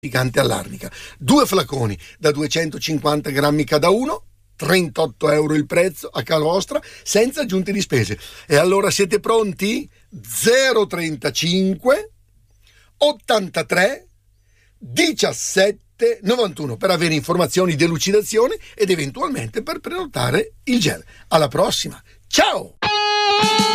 all'arnica. 2 flaconi da 250 grammi cada uno, 38 euro il prezzo a casa vostra, senza aggiunte di spese. E allora siete pronti? 035 83 17 91 per avere informazioni, delucidazioni ed eventualmente per prenotare il gel. Alla prossima, ciao!